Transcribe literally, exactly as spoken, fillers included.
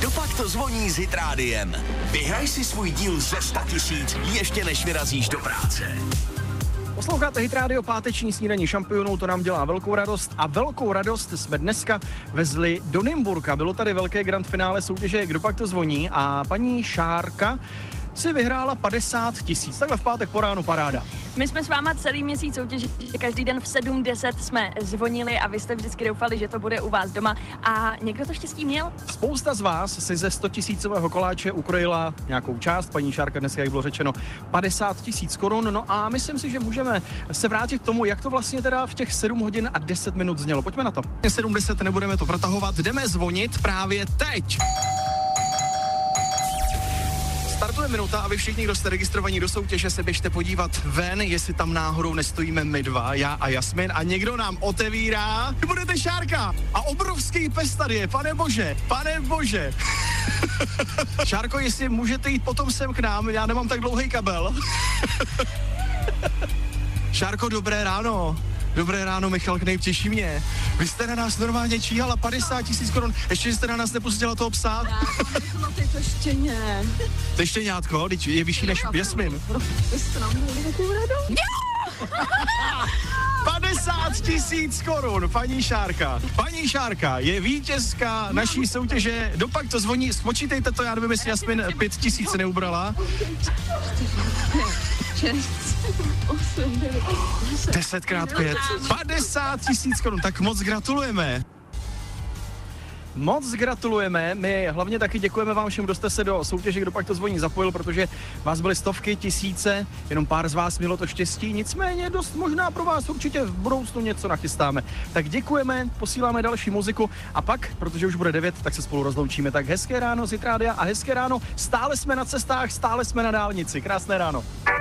Dopak to zvoní s Hitrádiem. Vyhraj si svůj díl ze sto tisíc, ještě než vyrazíš do práce. Posloucháte Hit Radio, páteční snídaní šampionů, to nám dělá velkou radost a velkou radost jsme dneska vezli do Nymburka. Bylo tady velké grand finále soutěže Kdo pak to zvoní a paní Šárka si vyhrála padesát tisíc. Takhle v pátek po ránu paráda. My jsme s váma celý měsíc soutěžili, že každý den v sedm deset jsme zvonili a vy jste vždycky doufali, že to bude u vás doma a někdo to štěstí měl? Spousta z vás si ze sto tisícového koláče ukrojila nějakou část, paní Šárka dneska, jak bylo řečeno, padesát tisíc korun, no a myslím si, že můžeme se vrátit k tomu, jak to vlastně teda v těch sedm hodin a deset minut znělo. Pojďme na to. sedm deset nebudeme to protahovat, jdeme zvonit právě teď. Startuje minuta a vy všichni, kdo jste registrovaní do soutěže, se běžte podívat ven, jestli tam náhodou nestojíme my dva, já a Jasmin, a někdo nám otevírá. Vy budete Šárka a obrovský pes tady je, pane bože, pane bože. Šárko, jestli můžete jít potom sem k nám, já nemám tak dlouhý kabel. Šárko, dobré ráno. Dobré ráno, Michal Knejp, těší mě. Vy jste na nás normálně číhala padesát tisíc korun, ještě jste na nás nepustila toho psa. No ty to štěně. To je štěňátko, teď je vyšší než Jasmin. Vy jste nám měli takovou radost. padesát tisíc korun, paní Šárka. Paní Šárka je vítězka naší soutěže. Dopak to zvoní, spočítejte to, já nevím, jestli Jasmin pět tisíc neubrala. Desetkrát pět. padesát tisíc korun, tak moc gratulujeme. Moc gratulujeme, my hlavně taky děkujeme vám všem, kdo jste se do soutěže Kdo pak to zvoní zapojil, protože vás byly stovky, tisíce, jenom pár z vás mělo to štěstí, nicméně dost možná pro vás určitě v budoucnu něco nachystáme. Tak děkujeme, posíláme další muziku a pak, protože už bude devět, tak se spolu rozloučíme. Tak hezké ráno z Hit Rádia a hezké ráno, stále jsme na cestách, stále jsme na dálnici. Krásné ráno.